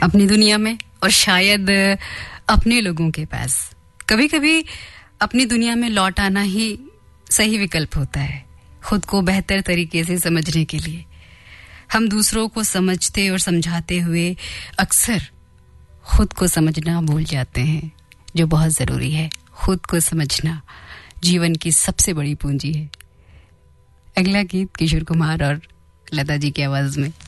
अपनी दुनिया में और शायद अपने लोगों के पास। कभी कभी अपनी दुनिया में लौट आना ही सही विकल्प होता है, खुद को बेहतर तरीके से समझने के लिए। हम दूसरों को समझते और समझाते हुए अक्सर खुद को समझना भूल जाते हैं, जो बहुत ज़रूरी है। खुद को समझना जीवन की सबसे बड़ी पूंजी है। अगला गीत किशोर कुमार और लता जी की आवाज़ में।